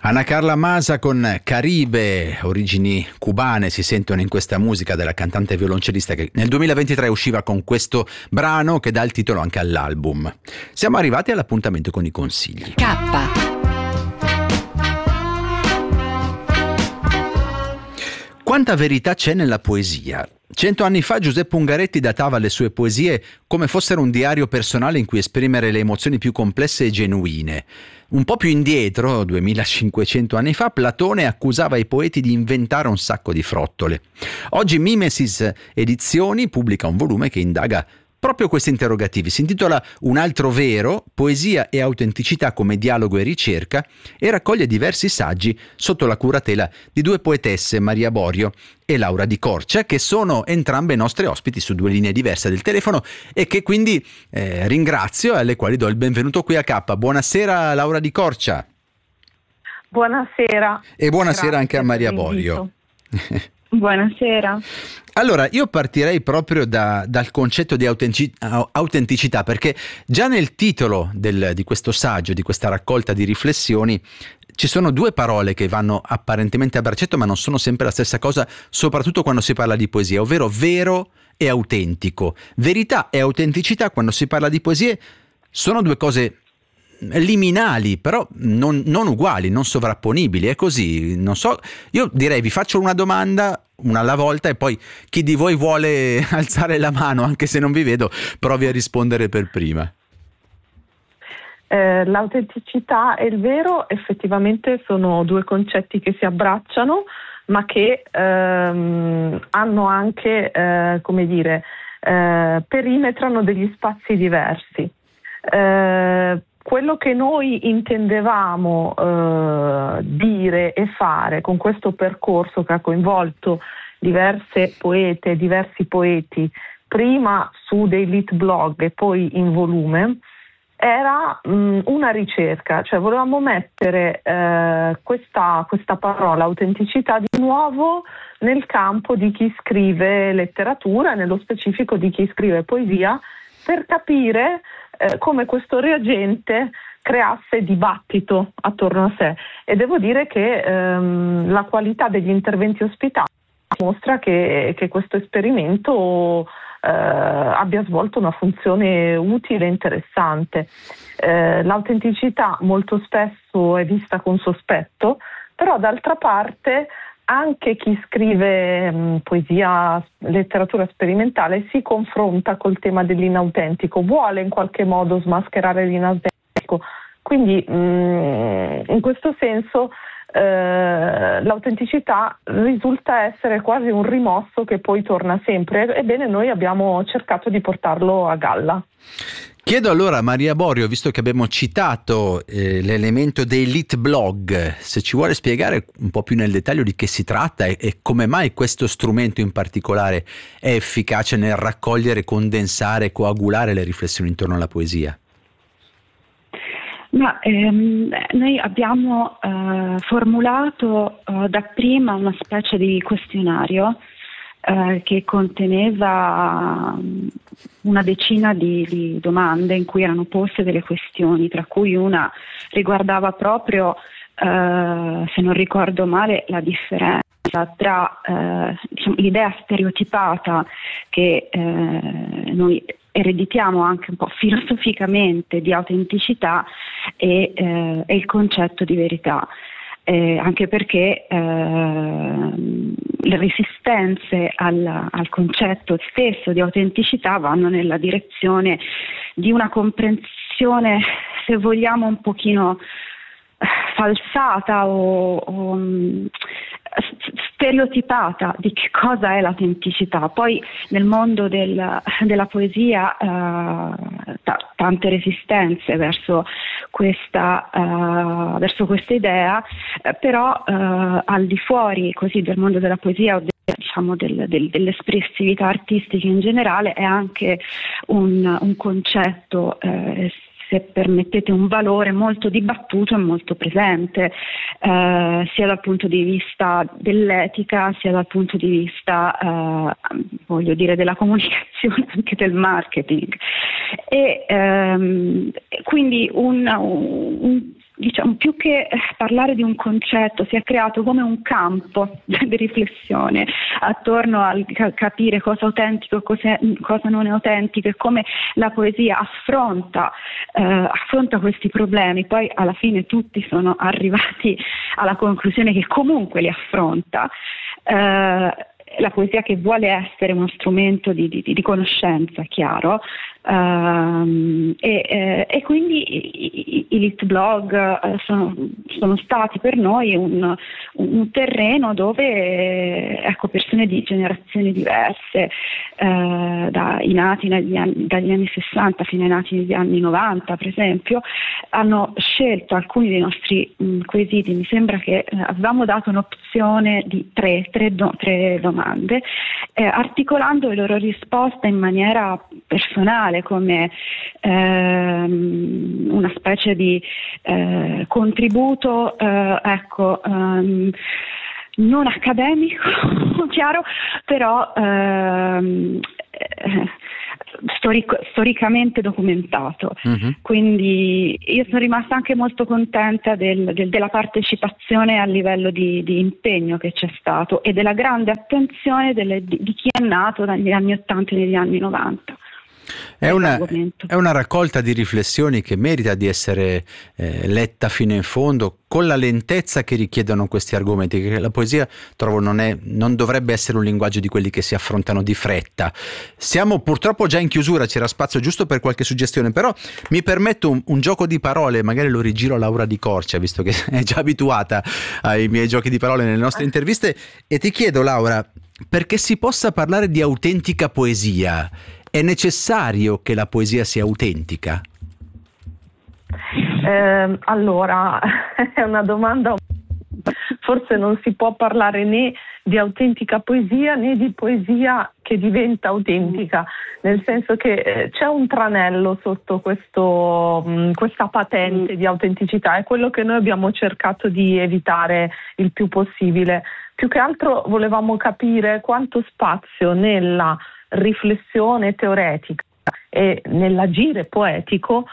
Ana Carla Masa con Caribe, origini cubane, si sentono in questa musica della cantante e violoncellista che nel 2023 usciva con questo brano che dà il titolo anche all'album. Siamo arrivati all'appuntamento con i consigli. Quanta verità c'è nella poesia? 100 anni fa Giuseppe Ungaretti datava le sue poesie come fossero un diario personale in cui esprimere le emozioni più complesse e genuine. Un po' più indietro, 2500 anni fa, Platone accusava i poeti di inventare un sacco di frottole. Oggi Mimesis Edizioni pubblica un volume che indaga proprio questi interrogativi. Si intitola Un altro vero, poesia e autenticità come dialogo e ricerca, e raccoglie diversi saggi sotto la curatela di due poetesse, Maria Borio e Laura Di Corcia, che sono entrambe nostre ospiti su due linee diverse del telefono e che quindi ringrazio e alle quali do il benvenuto qui a K. Buonasera Laura Di Corcia. Buonasera. E buonasera anche a Maria Borio. Buonasera. Allora, io partirei proprio dal concetto di autenticità, perché già nel titolo di questo saggio, di questa raccolta di riflessioni, ci sono due parole che vanno apparentemente a braccetto, ma non sono sempre la stessa cosa, soprattutto quando si parla di poesia, ovvero vero e autentico. Verità e autenticità, quando si parla di poesie, sono due cose liminali, però non uguali, non sovrapponibili. È così, non so, io direi vi faccio una domanda una alla volta e poi chi di voi vuole alzare la mano, anche se non vi vedo, provi a rispondere per prima. L'autenticità e il vero effettivamente sono due concetti che si abbracciano, ma che hanno anche, perimetrano degli spazi diversi. Quello che noi intendevamo dire e fare con questo percorso che ha coinvolto diverse poete, diversi poeti, prima su dei lit blog e poi in volume, era una ricerca, cioè volevamo mettere questa parola autenticità di nuovo nel campo di chi scrive letteratura, nello specifico di chi scrive poesia, per capire come questo reagente creasse dibattito attorno a sé. E devo dire che la qualità degli interventi ospitati mostra che questo esperimento abbia svolto una funzione utile e interessante. L'autenticità molto spesso è vista con sospetto, però d'altra parte anche chi scrive poesia, letteratura sperimentale si confronta col tema dell'inautentico, vuole in qualche modo smascherare l'inautentico. Quindi in questo senso l'autenticità risulta essere quasi un rimosso che poi torna sempre. Ebbene, noi abbiamo cercato di portarlo a galla. Chiedo allora a Maria Borio, visto che abbiamo citato l'elemento dei lit blog, se ci vuole spiegare un po' più nel dettaglio di che si tratta e come mai questo strumento in particolare è efficace nel raccogliere, condensare, coagulare le riflessioni intorno alla poesia. Noi abbiamo formulato dapprima una specie di questionario che conteneva una decina di domande in cui erano poste delle questioni, tra cui una riguardava proprio, se non ricordo male, la differenza tra l'idea stereotipata che noi ereditiamo anche un po' filosoficamente di autenticità e il concetto di verità. Anche perché le resistenze al concetto stesso di autenticità vanno nella direzione di una comprensione, se vogliamo, un pochino falsata o stereotipata di che cosa è l'autenticità. Poi nel mondo della poesia tante resistenze verso questa idea, però al di fuori così del mondo della poesia o dell'espressività artistica in generale è anche un concetto, se permettete, un valore molto dibattuto e molto presente, sia dal punto di vista dell'etica, sia dal punto di vista, della comunicazione, anche del marketing. E quindi diciamo, più che parlare di un concetto, si è creato come un campo di riflessione attorno al capire cosa è autentico, cosa non è autentico, e come la poesia affronta questi problemi. Poi alla fine tutti sono arrivati alla conclusione che comunque li affronta. La poesia che vuole essere uno strumento di conoscenza, chiaro, e quindi i lit-blog sono stati per noi un terreno dove persone di generazioni diverse, i nati dagli anni 60 fino ai nati negli anni 90 per esempio, hanno scelto alcuni dei nostri quesiti. Mi sembra che avevamo dato un'opzione di tre domande, articolando le loro risposte in maniera personale, come una specie di contributo non accademico, chiaro, però storicamente documentato. Quindi io sono rimasta anche molto contenta della partecipazione a livello di impegno che c'è stato, e della grande attenzione di chi è nato negli anni 80 e negli anni 90. È una raccolta di riflessioni che merita di essere letta fino in fondo, con la lentezza che richiedono questi argomenti, che la poesia, trovo, non dovrebbe essere un linguaggio di quelli che si affrontano di fretta. Siamo purtroppo già in chiusura, c'era spazio giusto per qualche suggestione, però mi permetto un gioco di parole, magari lo rigiro a Laura Di Corcia, visto che è già abituata ai miei giochi di parole nelle nostre interviste, e ti chiedo, Laura, perché si possa parlare di autentica poesia, è necessario che la poesia sia autentica? Allora, è una domanda. Forse non si può parlare né di autentica poesia né di poesia che diventa autentica, nel senso che c'è un tranello sotto questa patente di autenticità, è quello che noi abbiamo cercato di evitare il più possibile. Più che altro volevamo capire quanto spazio nella riflessione teoretica e nell'agire poetico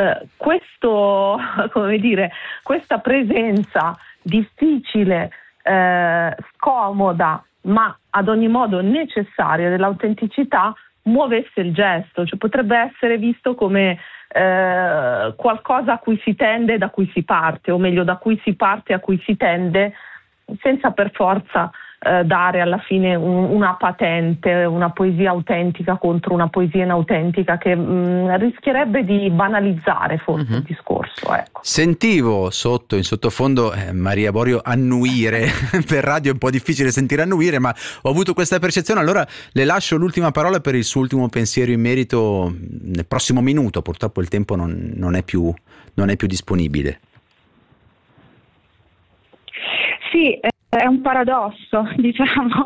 questa presenza difficile, scomoda, ma ad ogni modo necessaria dell'autenticità muovesse il gesto, cioè potrebbe essere visto come qualcosa a cui si tende e da cui si parte, o meglio da cui si parte e a cui si tende, senza per forza dare alla fine una patente, una poesia autentica contro una poesia inautentica, che rischierebbe di banalizzare forse il discorso. Ecco. Sentivo in sottofondo Maria Borio annuire, per radio è un po' difficile sentire annuire, ma ho avuto questa percezione. Allora le lascio l'ultima parola per il suo ultimo pensiero in merito nel prossimo minuto, purtroppo il tempo non è più disponibile. Sì, è un paradosso, diciamo.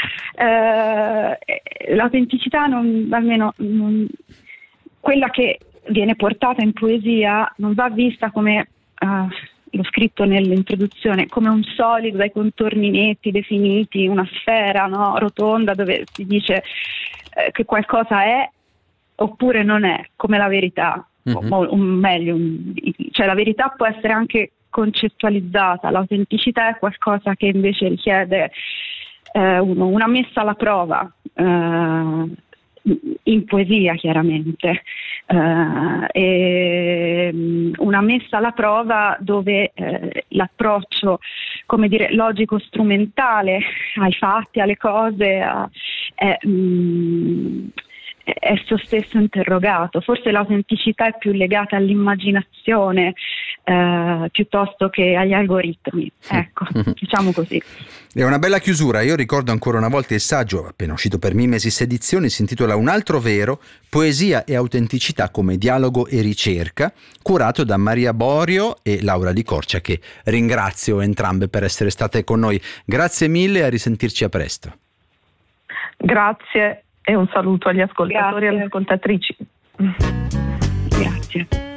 L'autenticità, almeno quella che viene portata in poesia, non va vista come, l'ho scritto nell'introduzione, come un solido dai contorni netti, definiti, una sfera, no, rotonda, dove si dice che qualcosa è oppure non è, come la verità. O meglio, cioè la verità può essere anche concettualizzata, l'autenticità è qualcosa che invece richiede una messa alla prova, in poesia chiaramente, e una messa alla prova dove l'approccio, come dire, logico-strumentale ai fatti, alle cose, è esso stesso interrogato. Forse l'autenticità è più legata all'immaginazione piuttosto che agli algoritmi, ecco, diciamo così. È una bella chiusura. Io ricordo ancora una volta il saggio, appena uscito per Mimesis Edizioni, si intitola Un altro vero, poesia e autenticità come dialogo e ricerca, curato da Maria Borio e Laura Di Corcia, che ringrazio entrambe per essere state con noi. Grazie mille, a risentirci a presto. Grazie e un saluto agli ascoltatori e alle ascoltatrici. Grazie.